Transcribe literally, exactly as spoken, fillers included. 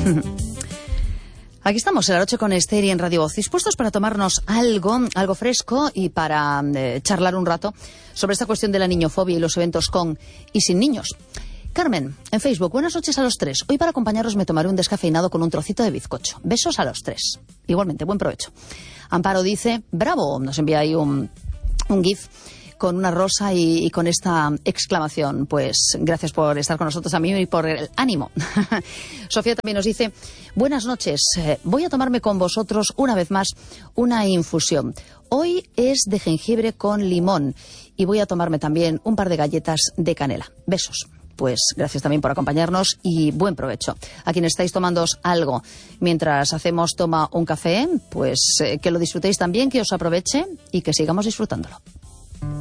Aquí estamos en la noche con Esther y en Radio Voz, dispuestos para tomarnos algo, algo fresco y para eh, charlar un rato sobre esta cuestión de la niñofobia y los eventos con y sin niños. Carmen, en Facebook, buenas noches a los tres. Hoy para acompañaros me tomaré un descafeinado con un trocito de bizcocho. Besos a los tres. Igualmente, buen provecho. Amparo dice, bravo, nos envía ahí un, un gif con una rosa y, y con esta exclamación. Pues gracias por estar con nosotros también y por el ánimo. Sofía también nos dice, buenas noches, eh, voy a tomarme con vosotros una vez más una infusión. Hoy es de jengibre con limón y voy a tomarme también un par de galletas de canela. Besos. Pues gracias también por acompañarnos y buen provecho. A quienes estáis tomándoos algo mientras hacemos toma un café, pues eh, que lo disfrutéis también, que os aproveche y que sigamos disfrutándolo.